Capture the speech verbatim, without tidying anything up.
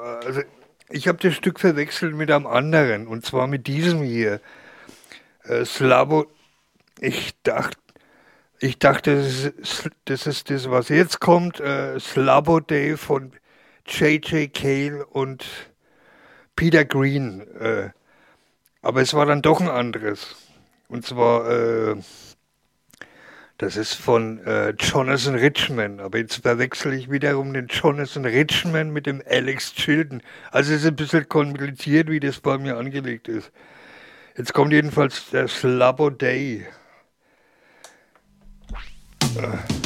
also ich habe das Stück verwechselt mit einem anderen, und zwar mit diesem hier. Äh, Slavo, ich dachte, ich dachte, das ist, das ist das, was jetzt kommt. Äh, Slabo Day von J J. Cale und Peter Green. Äh, aber es war dann doch ein anderes. Und zwar, äh, das ist von äh, Jonathan Richman. Aber jetzt verwechsel ich wiederum den Jonathan Richman mit dem Alex Chilton. Also es ist ein bisschen kompliziert, wie das bei mir angelegt ist. Jetzt kommt jedenfalls der Slabo Day. Äh.